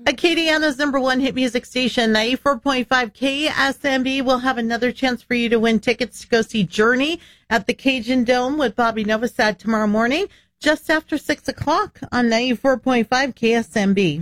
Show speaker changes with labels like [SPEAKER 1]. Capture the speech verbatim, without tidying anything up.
[SPEAKER 1] Acadiana's number one hit music station, ninety-four point five K S M B, will have another chance for you to win tickets to go see Journey at the Cajun Dome with Bobby Novosad tomorrow morning, just after six o'clock on ninety-four point five K S M B.